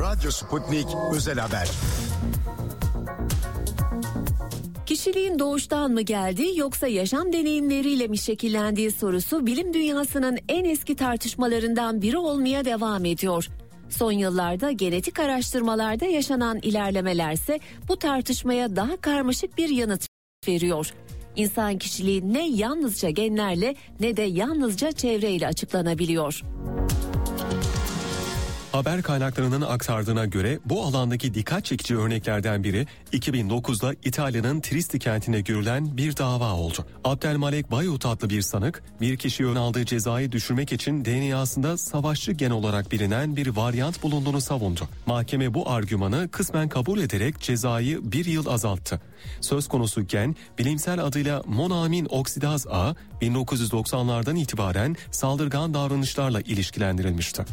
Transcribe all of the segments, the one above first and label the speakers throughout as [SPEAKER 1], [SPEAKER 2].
[SPEAKER 1] Radyo Sputnik Özel Haber.
[SPEAKER 2] Kişiliğin doğuştan mı geldiği yoksa yaşam deneyimleriyle mi şekillendiği sorusu bilim dünyasının en eski tartışmalarından biri olmaya devam ediyor. Son yıllarda genetik araştırmalarda yaşanan ilerlemelerse bu tartışmaya daha karmaşık bir yanıt veriyor. İnsan kişiliği ne yalnızca genlerle ne de yalnızca çevreyle açıklanabiliyor.
[SPEAKER 3] Haber kaynaklarının aktardığına göre bu alandaki dikkat çekici örneklerden biri 2009'da İtalya'nın Trieste kentinde görülen bir dava oldu. Abdelmalek Bayut adlı bir sanık bir kişiye ön aldığı cezayı düşürmek için DNA'sında savaşçı gen olarak bilinen bir varyant bulunduğunu savundu. Mahkeme bu argümanı kısmen kabul ederek cezayı 1 yıl azalttı. Söz konusu gen bilimsel adıyla monoamin oksidaz A 1990'lardan itibaren saldırgan davranışlarla ilişkilendirilmişti.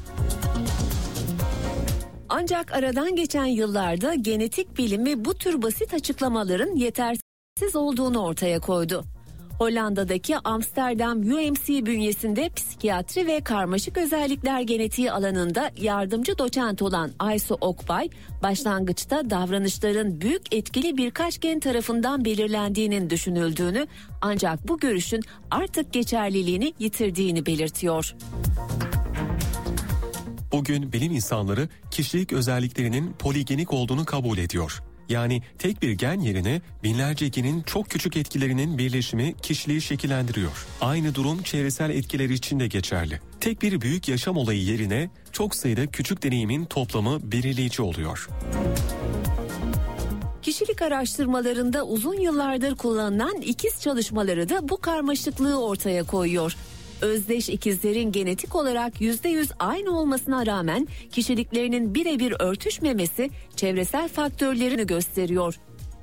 [SPEAKER 2] Ancak aradan geçen yıllarda genetik bilimi bu tür basit açıklamaların yetersiz olduğunu ortaya koydu. Hollanda'daki Amsterdam UMC bünyesinde psikiyatri ve karmaşık özellikler genetiği alanında yardımcı doçent olan Aysu Okbay, başlangıçta davranışların büyük etkili birkaç gen tarafından belirlendiğinin düşünüldüğünü, ancak bu görüşün artık geçerliliğini yitirdiğini belirtiyor.
[SPEAKER 3] Bugün bilim insanları kişilik özelliklerinin poligenik olduğunu kabul ediyor. Yani tek bir gen yerine binlerce genin çok küçük etkilerinin birleşimi kişiliği şekillendiriyor. Aynı durum çevresel etkiler için de geçerli. Tek bir büyük yaşam olayı yerine çok sayıda küçük deneyimin toplamı belirleyici oluyor.
[SPEAKER 2] Kişilik araştırmalarında uzun yıllardır kullanılan ikiz çalışmaları da bu karmaşıklığı ortaya koyuyor. Özdeş ikizlerin genetik olarak %100 aynı olmasına rağmen kişiliklerinin birebir örtüşmemesi çevresel faktörlerini gösteriyor.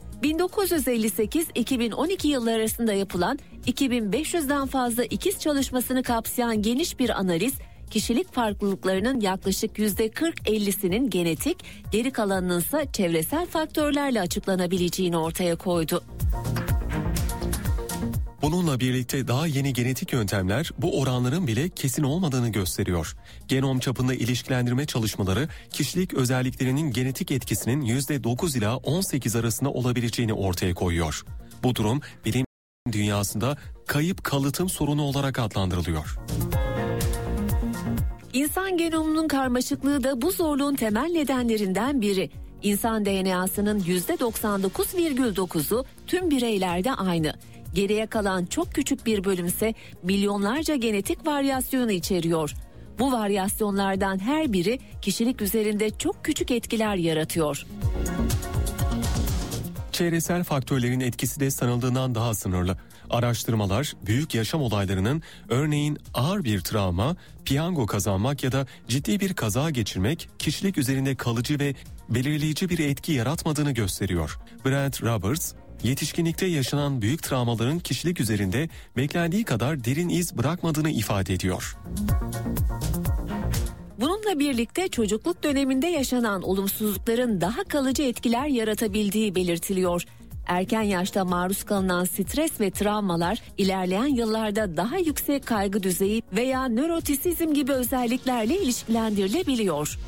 [SPEAKER 2] 1958-2012 yılları arasında yapılan 2500'den fazla ikiz çalışmasını kapsayan geniş bir analiz, kişilik farklılıklarının yaklaşık %40-50'sinin genetik, geri kalanının ise çevresel faktörlerle açıklanabileceğini ortaya koydu.
[SPEAKER 3] Bununla birlikte daha yeni genetik yöntemler bu oranların bile kesin olmadığını gösteriyor. Genom çapında ilişkilendirme çalışmaları kişilik özelliklerinin genetik etkisinin %9 ila 18 arasında olabileceğini ortaya koyuyor. Bu durum bilim dünyasında kayıp kalıtım sorunu olarak adlandırılıyor.
[SPEAKER 2] İnsan genomunun karmaşıklığı da bu zorluğun temel nedenlerinden biri. İnsan DNA'sının %99,9'u tüm bireylerde aynı. Geriye kalan çok küçük bir bölümse milyonlarca genetik varyasyonu içeriyor. Bu varyasyonlardan her biri kişilik üzerinde çok küçük etkiler yaratıyor.
[SPEAKER 3] Çevresel faktörlerin etkisi de sanıldığından daha sınırlı. Araştırmalar büyük yaşam olaylarının, örneğin ağır bir travma, piyango kazanmak ya da ciddi bir kaza geçirmek kişilik üzerinde kalıcı ve belirleyici bir etki yaratmadığını gösteriyor. Brent Roberts, yetişkinlikte yaşanan büyük travmaların kişilik üzerinde beklendiği kadar derin iz bırakmadığını ifade ediyor.
[SPEAKER 2] Bununla birlikte çocukluk döneminde yaşanan olumsuzlukların daha kalıcı etkiler yaratabildiği belirtiliyor. Erken yaşta maruz kalınan stres ve travmalar ilerleyen yıllarda daha yüksek kaygı düzeyi veya nörotisizm gibi özelliklerle ilişkilendirilebiliyor.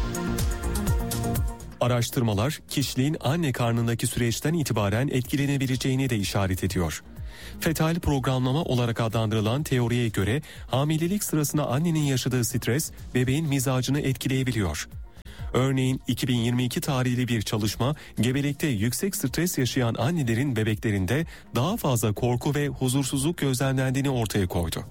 [SPEAKER 3] Araştırmalar kişiliğin anne karnındaki süreçten itibaren etkilenebileceğini de işaret ediyor. Fetal programlama olarak adlandırılan teoriye göre hamilelik sırasında annenin yaşadığı stres bebeğin mizacını etkileyebiliyor. Örneğin 2022 tarihli bir çalışma gebelikte yüksek stres yaşayan annelerin bebeklerinde daha fazla korku ve huzursuzluk gözlemlendiğini ortaya koydu.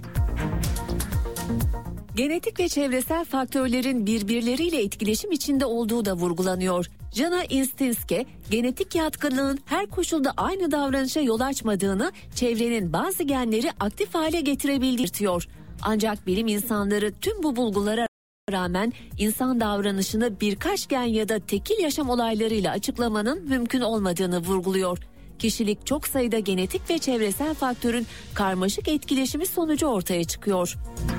[SPEAKER 2] Genetik ve çevresel faktörlerin birbirleriyle etkileşim içinde olduğu da vurgulanıyor. Jana Instinske, genetik yatkınlığın her koşulda aynı davranışa yol açmadığını, çevrenin bazı genleri aktif hale getirebildiğini belirtiyor. Ancak bilim insanları tüm bu bulgulara rağmen insan davranışını birkaç gen ya da tekil yaşam olaylarıyla açıklamanın mümkün olmadığını vurguluyor. Kişilik çok sayıda genetik ve çevresel faktörün karmaşık etkileşimi sonucu ortaya çıkıyor.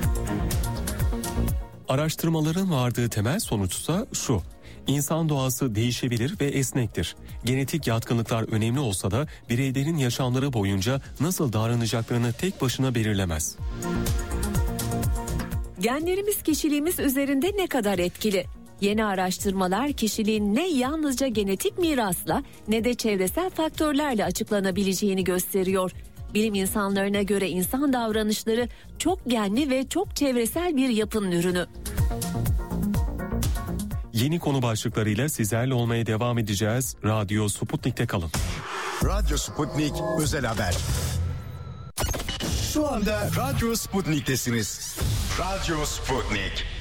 [SPEAKER 3] Araştırmaların vardığı temel sonuçsa şu: İnsan doğası değişebilir ve esnektir. Genetik yatkınlıklar önemli olsa da bireylerin yaşamları boyunca nasıl davranacaklarını tek başına belirlemez.
[SPEAKER 2] Genlerimiz kişiliğimiz üzerinde ne kadar etkili? Yeni araştırmalar kişiliğin ne yalnızca genetik mirasla ne de çevresel faktörlerle açıklanabileceğini gösteriyor. Bilim insanlarına göre insan davranışları çok genli ve çok çevresel bir yapının ürünü.
[SPEAKER 3] Yeni konu başlıklarıyla sizlerle olmaya devam edeceğiz. Radyo Sputnik'te kalın.
[SPEAKER 1] Radyo Sputnik özel haber. Şu anda Radyo Sputnik'tesiniz. Radyo Sputnik.